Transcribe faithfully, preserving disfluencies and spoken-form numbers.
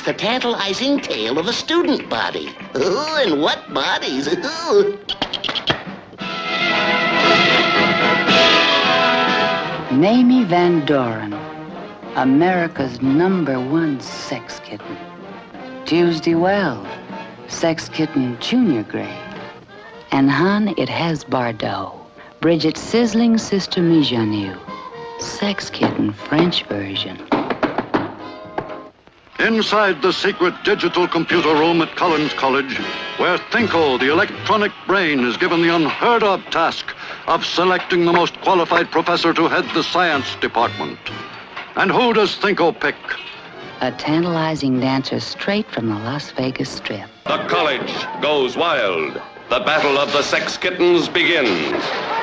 the tantalizing tale of a student body. Ooh, and what bodies? Ooh. Mamie Van Doren, America's number one sex kitten. Tuesday Weld, sex kitten junior grade. And hon, it has Bardot, Bridget's sizzling sister Mijanou, sex kitten French version. Inside the secret digital computer room at Collins College, where Thinko, the electronic brain, is given the unheard-of task of selecting the most qualified professor to head the science department. And who does Thinko pick? A tantalizing dancer straight from the Las Vegas Strip. The college goes wild. The battle of the sex kittens begins.